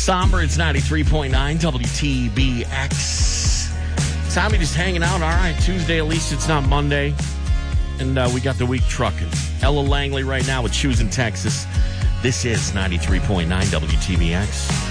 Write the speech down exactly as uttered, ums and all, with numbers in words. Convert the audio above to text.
Somber, it's ninety-three point nine W T B X. Tommy just hanging out. All right, Tuesday, at least it's not Monday. And uh, we got the week trucking. Ella Langley right now with Shoes in Texas. This is ninety-three point nine W T B X.